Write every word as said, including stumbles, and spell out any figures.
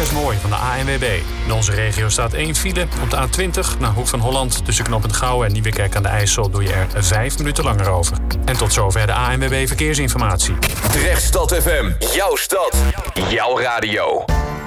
is mooi van de A N W B. In onze regio staat één file op de A twintig naar Hoek van Holland. Tussen knooppunt Gouwen en Nieuwekerk aan de IJssel doe je er vijf minuten langer over. En tot zover de A N W B Verkeersinformatie. Drechtstad F M, jouw stad, jouw radio.